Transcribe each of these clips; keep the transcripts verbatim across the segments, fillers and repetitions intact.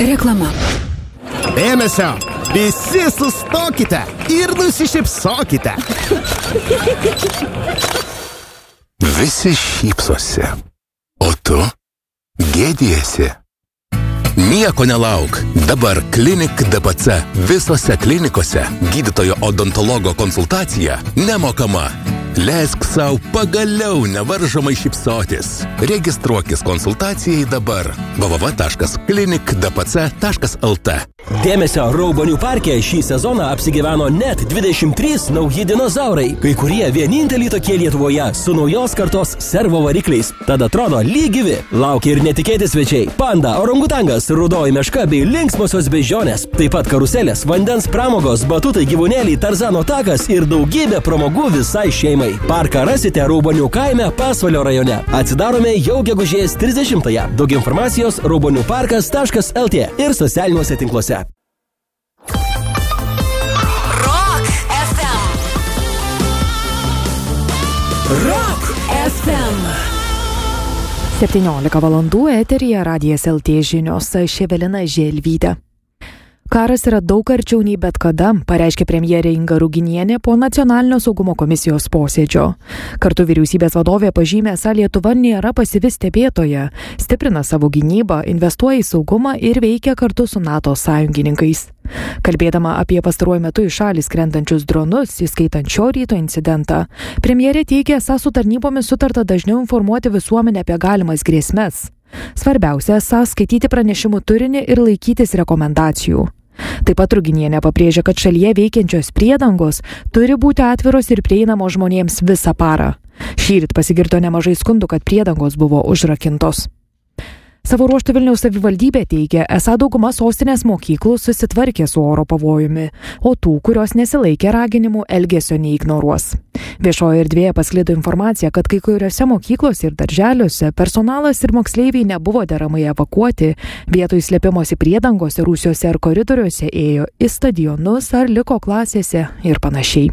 Reklama. Dėmesio! Visi sustokite ir nusišypsokite. Visi šypsosi, o tu gėdijasi. Nieko nelauk. Dabar Klinik D P C visose klinikose gydytojo odontologo konsultacija nemokama. Leisk savo pagaliau nevaržomai šypsotis. Registruokis konsultacijai dabar. w w w taškas klinik d p c taškas l t. Dėmesio, Raubonių parke šį sezoną apsigyveno net dvidešimt trys nauji dinozaurai, kai kurie vieninteliai tokie Lietuvoje su naujos kartos servo varikliais. Tad atrodo lygyvi. Laukia ir netikėti svečiai. Panda, orangutangas, rudoji meška bei linksmosios beždžionės. Taip pat karuselės, vandens pramogos, batutai gyvūnėliai, Tarzano takas ir daugybė pramogų visai šeimai. Parką rasite Raubonių kaime Pasvalio rajone. Atsidarome jau gegužės trisdešimtąją. Daug informacijos raubonių parkas taškas l t ir socialiniuose tinkluose. Rock F M. Rock F M. septyniolika valandų eteryje Radijas L T žinios, Ševelina Želvytė. Karas yra daug arčiau nei bet kada, pareiškė premjerė Inga Ruginienė po Nacionalinio saugumo komisijos posėdžio. Kartu vyriausybės vadovė pažymė, esą Lietuva nėra pasyvi stebėtoja, stiprina savo gynybą, investuoja į saugumą ir veikia kartu su NATO sąjungininkais. Kalbėdama apie pastaruoju metu į šalį skrendančius dronus, įskaitant šio ryto incidentą, premjerė teigė, esą su tarnybomis sutarta dažniau informuoti visuomenę apie galimas grėsmes. Svarbiausia, esą skaityti pranešimų turinį ir laikytis rekomendacijų. Taip pat Ruginienė pabrėžia, kad šalyje veikiančios priedangos turi būti atviros ir prieinamos žmonėms visą parą. Šįryt pasigirdo nemažai skundų, kad priedangos buvo užrakintos. Savo ruožtu Vilniaus savivaldybė teigia, esą dauguma sostinės mokyklų susitvarkė su oro pavojumi, o tų, kurios nesilaikė raginimų, elgesio neignoruos. Viešoje erdvėje pasklido informacija, kad kai kuriuose mokyklose ir darželiuose personalas ir moksleiviai nebuvo deramai evakuoti, vietoj slėpimosi priedangose, rūsiuose ar koridoriuose ėjo į stadionus ar liko klasėse ir panašiai.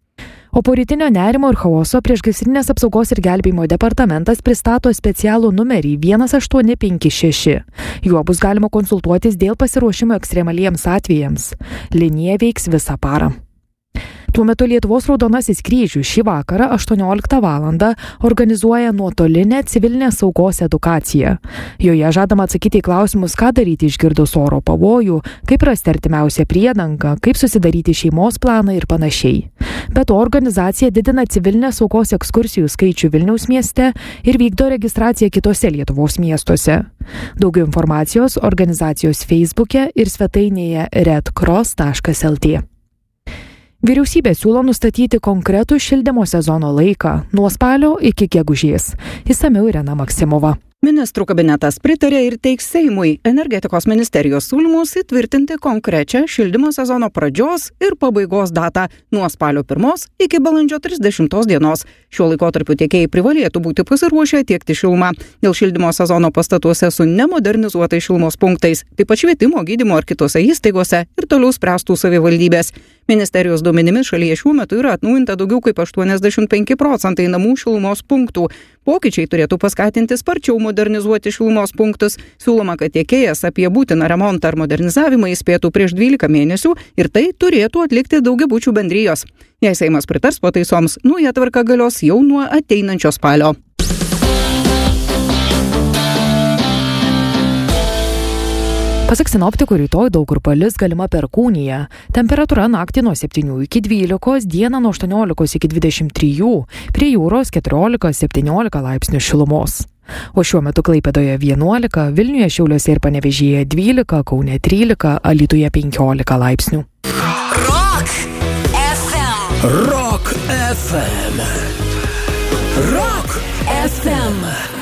O po rytinio nerimo ir chaoso priešgaisrinės apsaugos ir gelbėjimo departamentas pristato specialų numerį vienas aštuoni penki šeši. Juo bus galima konsultuotis dėl pasiruošimo ekstremaliems atvejams. Linija veiks visą parą. Tuo metu Lietuvos Raudonasis kryžius šį vakarą aštuonioliktą valandą organizuoja nuotolinę civilinės saugos edukaciją. Joje žadama atsakyti į klausimus, ką daryti išgirdus oro pavojų, kaip rasti artimiausią priedangą, kaip susidaryti šeimos planą ir panašiai. Be to, organizacija didina civilinės saugos ekskursijų skaičių Vilniaus mieste ir vykdo registraciją kitose Lietuvos miestuose. Daugiau informacijos organizacijos Facebook'e ir svetainėje red cross taškas l t. Vyriausybė siūlo nustatyti konkretų šildymo sezono laiką nuo spalio iki gegužės. Išsamiau Irena Maksimova. Ministrų kabinetas pritarė ir teiks Seimui energetikos ministerijos siūlymus įtvirtinti konkrečią šildymo sezono pradžios ir pabaigos datą nuo spalio pirmos iki balandžio trisdešimtos dienos. Šiuo laikotarpiu tiekėjai privalėtų būti pasiruošę tiekti šilumą. Dėl šildymo sezono pastatuose su nemodernizuotais šilumos punktais, taip pat švietimo, gydymo ar kitose įstaigose ir toliau spręstų savivaldybės. Ministerijos duomenimis šalyje šiuo metu yra atnaujinta daugiau kaip aštuoniasdešimt penki procentai namų šilumos punktų. Pokyčiai turėtų paskatinti sparčiau modernizuoti šilumos punktus. Siūloma, kad tiekėjas apie būtiną remontą ar modernizavimą įspėtų prieš dvylika mėnesių ir tai turėtų atlikti daugiabučių bendrijos. Jei Seimas pritars pataisoms, nauja tvarka galios jau nuo ateinančio spalio. Pasak sinoptikų, rytoj daug kur palis, galima perkūnija. Temperatūra naktį nuo septynių iki dvylikos, dieną nuo aštuoniolikos iki dvidešimt trijų, prie jūros keturiolika septyniolika laipsnių šilumos. O šiuo metu Klaipėdoje vienuolika, Vilniuje, Šiauliuose ir Panevėžyje dvylika, Kaune trylika, Alytuje penkiolika laipsnių. Rock F M. Rock F M. Rock F M.